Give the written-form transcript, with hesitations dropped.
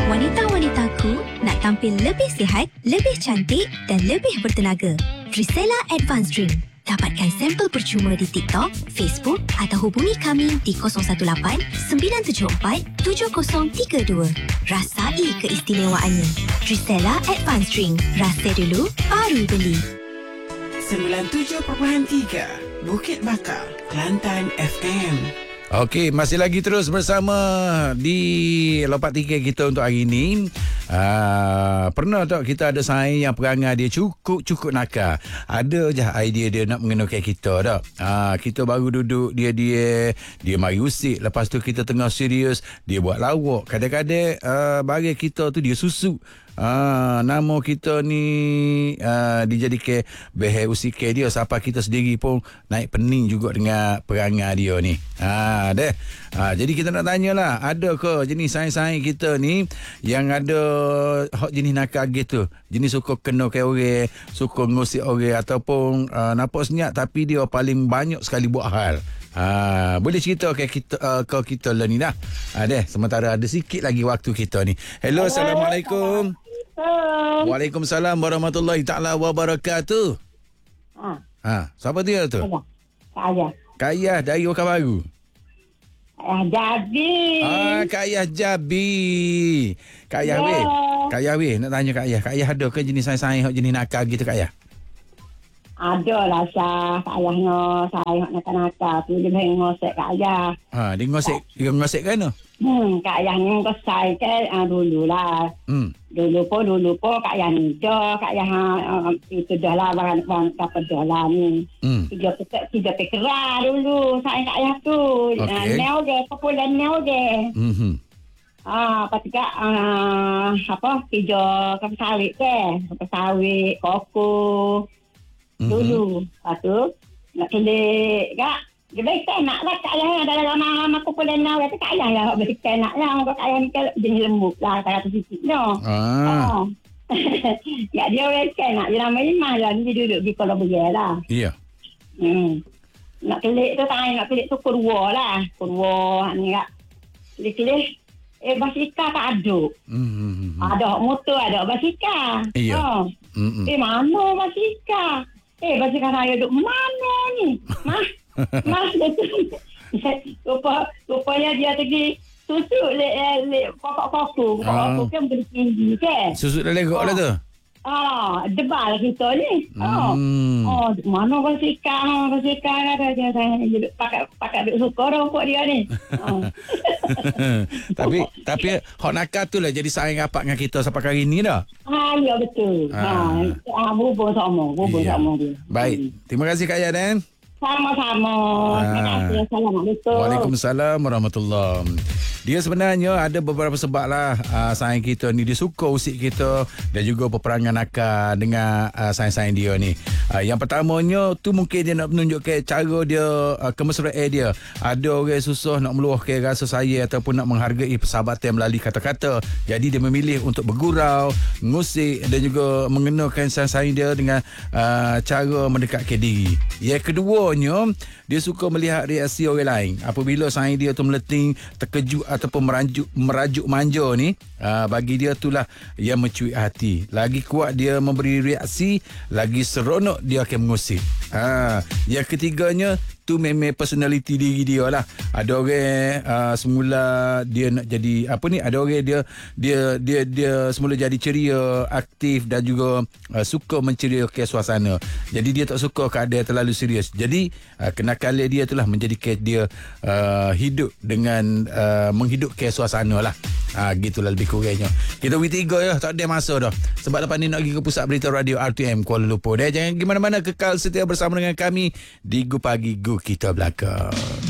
Wanita-wanitaku nak tampil lebih sihat, lebih cantik dan lebih bertenaga. Trisela Advanced Drink. Dapatkan sampel percuma di TikTok, Facebook atau hubungi kami di 018-974-7032. Rasai keistimewaannya. Trisela Advanced Drink. Rasa dulu, baru beli. 97.3 Bukit Bakar, Kelantan FM. Okey, masih lagi terus bersama di Lopak 3 kita untuk hari ini. Pernah tak kita ada saing yang perangai dia cukup nakal. Ada je idea dia nak mengenakan kita tak. Kita baru duduk, dia mari usik. Lepas tu kita tengah serius, dia buat lawak. Kadang-kadang bagi kita tu dia susuk. Nama kita ni dijadikan behel usikai dia, siapa kita sendiri pun naik pening juga dengan perangai dia ni. Jadi kita nak tanyalah, ada ke jenis saing-saing kita ni yang ada hot jenis nakal gitu, jenis suka kena ke orang, suka ngusik orang ataupun nampak senyap tapi dia paling banyak sekali buat hal. Boleh cerita ke kita lah ni dah. Sementara ada sikit lagi waktu kita ni. Hello, Assalamualaikum. Waalaikumsalam warahmatullahi ta'ala wabarakatuh. Siapa dia tu? Kak Ayah dari Okan Baru. Jabi. Kak Ayah Jabi. Kak Ayah weh, nak tanya Kak Ayah. Kak Ayah ada ke jenis saing-saing jenis nakal gitu Kak Ayah? Ada lah Syah. Kak Ayah saya nakal-nakal tu dia main ngosek Kak Ayah. Dia ngosek kan tu? Kak Ayah ni ngosek ke dulu lah. Dulu pun Kak Ayah ni dah. Kak Ayah itu dah lah barang dapat dah lah ni. Tiga pekerah dulu saya Kak Ayah tu. Okay. Nel je, popular nel je. Lepas tu kak tiga kapal sawit ke. Kapal sawit, koko. Dulu. Lepas tu nak tulis kak. Dia baik nak lah Kak Ayah dalam nama kumpulan nau. Kata Kak Ayah lah. Baik nak lah. Kak Ayah ni kan jenis lembut lah. Kata sikit no. Ya dia baik nak. Dia nama Iman lah. Dia duduk di Kuala Beria lah. Iya. Nak tulis tu tak. Nak tulis tu kurwa lah. Kurwa ni kak. Tulis-tulis. Basikal tak ada. Ada motor, ada basikal. Iya. Mana basikal? Basikal saya duduk mana ni? Mas betul. Rupanya dia pergi susuk pokok-pokok. Pokok kan bertinggi kan? Susuk dah legok lah tu? Debal kita ni. Mana basikal ada dia pakai duk suka rokok dia ni. Tapi hok nakal tu lah jadi saing rapat dengan kita sampai hari ni dah. Ya betul. Bubur sama dia. Baik. Terima kasih Kak Ayah Dan. Sama-sama. Terima kasih. Assalamualaikum. Waalaikumsalam warahmatullahi. Dia sebenarnya ada beberapa sebab lah saing kita ni. Dia suka usik kita dan juga peperangan nakal dengan saing-saing dia ni. Yang pertamanya tu mungkin dia nak menunjukkan cara dia, kemesraan dia. Ada orang susah nak meluahkan rasa sayang ataupun nak menghargai persahabatan melalui kata-kata. Jadi dia memilih untuk bergurau, ngusik dan juga mengenakan saing-saing dia dengan cara mendekatkan diri. Yang keduanya, dia suka melihat reaksi orang lain. Apabila saing dia tu meleting, terkejut ataupun merajuk manja ni, bagi dia itulah yang mencuit hati. Lagi kuat dia memberi reaksi, lagi seronok dia akan mengusik. Yang ketiganya tu memang personality diri dia lah. Ada orang semula dia nak jadi ada orang dia semula jadi ceria, aktif dan juga suka menceriakan suasana. Jadi dia tak suka keadaan terlalu serius. Jadi kenakalan dia itulah menjadikan dia hidup dengan menghidupkan suasana lah. Gitulah lebih kurangnya. Kita bertiga ya, tak ada masa dah. Sebab lepas ni nak pergi ke pusat berita radio RTM Kuala Lumpur. Jangan ke mana-mana, kekal setia bersama dengan kami di Gu Pagi Gu Kita Belakang.